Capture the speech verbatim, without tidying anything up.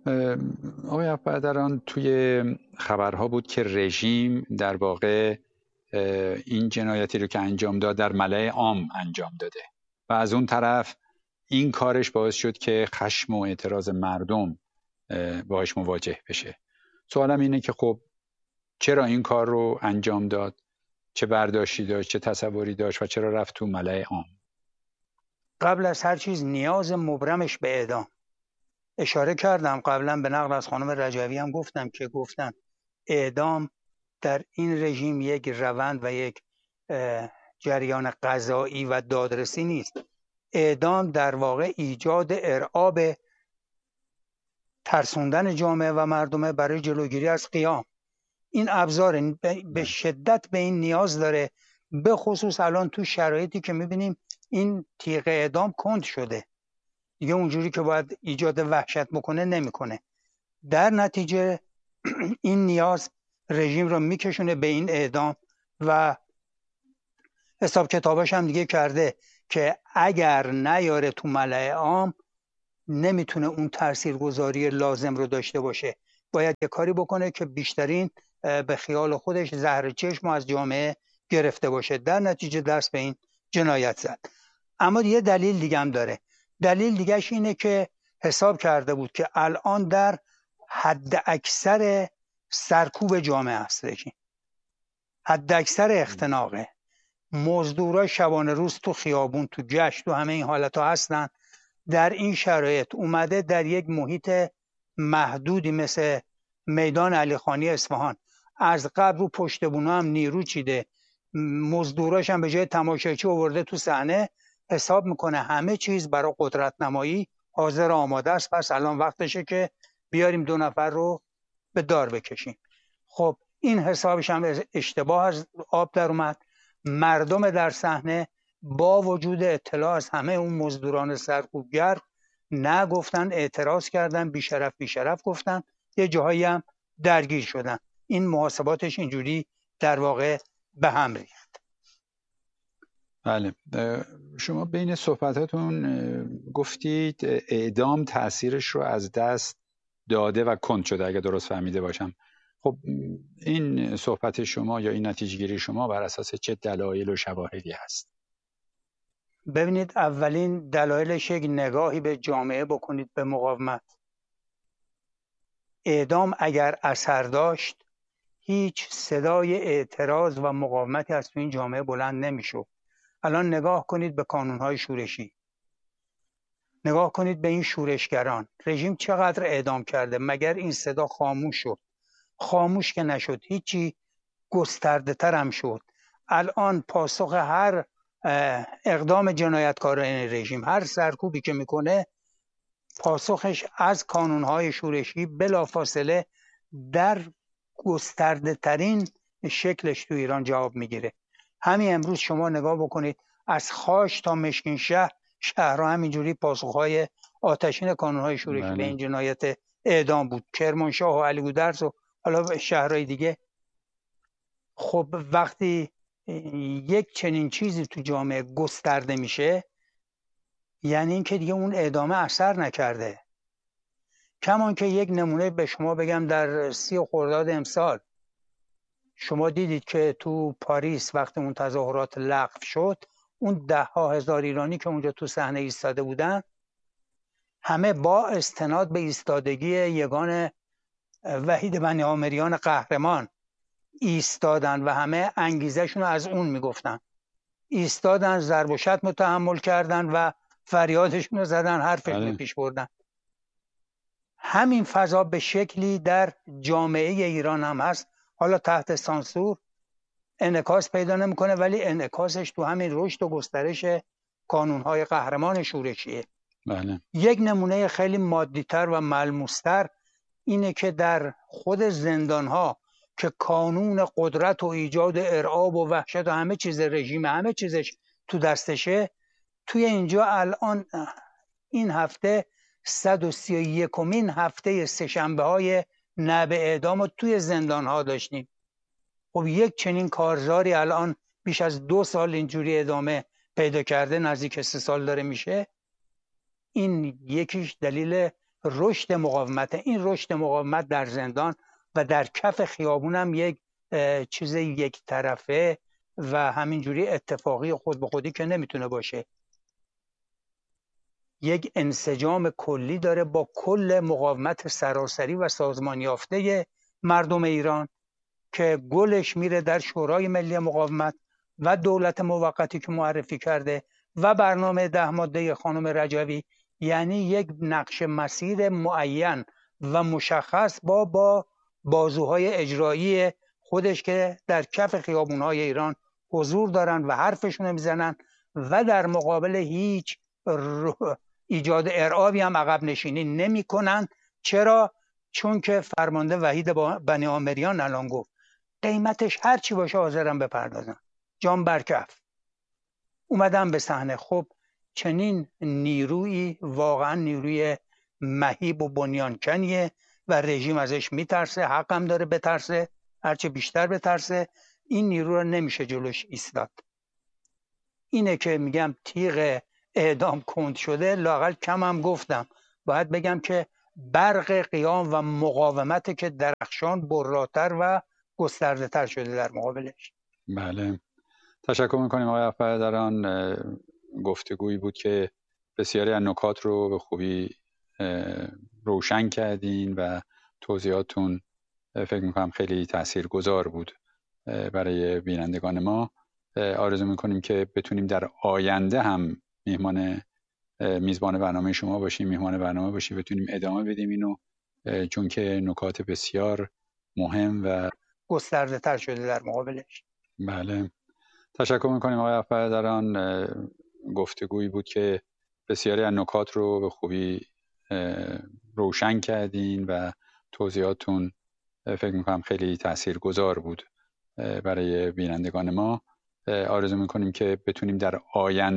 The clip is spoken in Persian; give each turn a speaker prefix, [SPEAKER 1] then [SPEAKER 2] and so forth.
[SPEAKER 1] آقای افبرادران، توی خبرها بود که رژیم در واقع این جنایتی رو که انجام داد در ملأ عام انجام داده و از اون طرف این کارش باعث شد که خشم و اعتراض مردم باهاش مواجه بشه. سوالم اینه که خب چرا این کار رو انجام داد؟ چه برداشتی داشت؟ چه تصوری داشت؟ و چرا رفت تو ملأ عام؟
[SPEAKER 2] قبل از هر چیز نیاز مبرمش به اعدام. اشاره کردم قبلا به نقل از خانم رجوی هم گفتم که گفتن اعدام در این رژیم یک روند و یک جریان قضایی و دادرسی نیست. اعدام در واقع ایجاد ارعاب، ترسوندن جامعه و مردمه برای جلوگیری از قیام. این ابزار به شدت به این نیاز داره، به خصوص الان تو شرایطی که میبینیم این تیغ اعدام کند شده دیگه، اونجوری که باید ایجاد وحشت بکنه نمیکنه. در نتیجه این نیاز رژیم رو میکشونه به این اعدام و حساب کتاباش هم دیگه کرده که اگر نیاره تو ملأ عام نمیتونه اون تاثیرگذاری لازم رو داشته باشه. باید یه کاری بکنه که بیشترین به خیال خودش زهر چشم از جامعه گرفته باشه. در نتیجه دست به این جنایت زد. اما یه دلیل دیگه هم داره. دلیل دیگهش اینه که حساب کرده بود که الان در حد اکثر سرکوب جامعه است رژیم، حد اکثر اختناقه. مزدورا شبانه روز تو خیابون، تو گشت، تو همه این حالت ها هستن. در این شرایط اومده در یک محیط محدودی مثل میدان علی خانی اصفهان از قبل رو پشت بونا هم نیرو چیده، مزدوراش هم به جای تماشاچی آورده تو صحنه. حساب میکنه همه چیز برای قدرت نمایی حاضر آماده است، پس الان وقتشه که بیاریم دو نفر رو به دار بکشیم. خب این حسابش هم اشتباه از آب در اومد. مردم در صحنه با وجود اطلاع از همه اون مزدوران سرکوبگر نگفتن، اعتراض کردن، بیشرف بیشرف گفتن، یه جاهایی هم درگیر شدن. این محاسباتش اینجوری در واقع به هم ریخت.
[SPEAKER 1] بله، شما بین صحبتاتون گفتید اعدام تأثیرش رو از دست داده و کند شده، اگه درست فهمیده باشم. خب این صحبت شما یا این نتیجه گیری شما بر اساس چه دلایل و شواهدی هست؟
[SPEAKER 2] ببینید، اولین دلایلش یک نگاهی به جامعه بکنید، به مقاومت. اعدام اگر اثر داشت هیچ صدای اعتراض و مقاومتی از تو این جامعه بلند نمیشد. الان نگاه کنید به کانونهای شورشی، نگاه کنید به این شورشگران. رژیم چقدر اعدام کرده، مگر این صدا خاموش شد؟ خاموش که نشد، هیچی گسترده تر هم شد. الان پاسخ هر اقدام جنایتکاران رژیم، هر سرکوبی که میکنه، پاسخش از کانونهای شورشی بلافاصله در گسترده ترین شکلش تو ایران جواب میگیره. همین امروز شما نگاه بکنید، از خاش تا مشکین شهر شهرها همینجوری پاسخهای آتشین کانونهای شورشی
[SPEAKER 1] بله.
[SPEAKER 2] به این جنایت اعدام بود. کرمانشاه و علیگودرز و حالا شهرهای دیگه. خب وقتی یک چنین چیزی تو جامعه گسترده میشه، یعنی این که دیگه اون اعدامه اثر نکرده. کمان که یک نمونه به شما بگم، در سی خرداد امسال شما دیدید که تو پاریس وقتی اون تظاهرات لغو شد، اون ده ها هزار ایرانی که اونجا تو صحنه ایستاده بودن، همه با استناد به ایستادگی یگان وحید بنی عامریان قهرمان ایستادن و همه انگیزشون رو از اون میگفتن. ایستادن، ضرب و شتم تحمل کردن و فریادشون رو زدن، حرفشون رو پیش بردن. همین فضا به شکلی در جامعه ایران هم هست، حالا تحت سانسور انعکاس پیدا نمیکنه، ولی انعکاسش تو همین رشد و گسترش کانونهای قهرمان شورشیه.
[SPEAKER 1] بله.
[SPEAKER 2] یک نمونه خیلی مادی‌تر و ملموس‌تر اینه که در خود زندانها که کانون قدرت و ایجاد ارعاب و وحشت و همه چیز رژیم، همه چیزش تو دستشه، توی اینجا الان این هفته صد و سی و یکمین هفته سه‌شنبه های نعب اعدام رو توی زندان ها داشتیم. خب یک چنین کارزاری الان بیش از دو سال اینجوری ادامه پیدا کرده، نزدیک سه سال داره میشه. این یکیش دلیل رشد مقاومت. این رشد مقاومت در زندان و در کف خیابون هم یک چیز یک طرفه و همینجوری اتفاقی خود به خودی که نمیتونه باشه، یک انسجام کلی داره با کل مقاومت سراسری و سازمان یافته مردم ایران که گلش میره در شورای ملی مقاومت و دولت موقتی که معرفی کرده و برنامه ده ماده خانم رجوی. یعنی یک نقش مسیر معین و مشخص با با بازوهای اجرایی خودش که در کف خیابونهای ایران حضور دارن و حرفشون میزنن و در مقابل هیچ ایجاد ارعابی هم عقب نشینی نمی کنن. چرا؟ چون که فرمانده وحید بنی آمریان الان گفت قیمتش هر چی باشه حاضرم بپردازن، جان برکف. اومدن به صحنه. خب چنین نیرویی واقعا نیروی مهیب و بنیانکنیه و رژیم ازش میترسه، حق هم داره بترسه، هرچه بیشتر بترسه. این نیرو رو نمیشه جلوش ایستاد. اینه که میگم تیغ اعدام کند شده. لااقل کم هم گفتم، باید بگم که برق قیام و مقاومت که درخشان براتر و گسترده تر شده در مقابلش.
[SPEAKER 1] بله، تشکر میکنیم آقای افبرادران. گفتگویی بود که بسیاری از نکات رو به خوبی روشن کردین و توضیحاتون فکر میکنم خیلی تاثیرگذار بود برای بینندگان ما. آرزو میکنیم که بتونیم در آینده هم میهمان میزبان برنامه شما باشیم، میهمان برنامه باشیم، بتونیم ادامه بدیم اینو، چون که نکات بسیار مهم و
[SPEAKER 2] گسترده تر شده در مقابلش.
[SPEAKER 1] بله، تشکر میکنیم آقای افبرادران. گفتگویی بود که بسیاری از نکات رو به خوبی روشن کردین و توضیحاتون فکر میکنم خیلی تاثیرگذار بود برای بینندگان ما. آرزو میکنیم که بتونیم در آینده